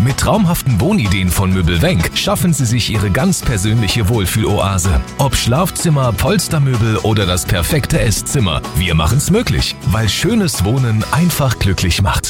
Mit traumhaften Wohnideen von Möbelwenk schaffen Sie sich Ihre ganz persönliche Wohlfühloase. Ob Schlafzimmer, Polstermöbel oder das perfekte Esszimmer, wir machen's möglich, weil schönes Wohnen einfach glücklich macht.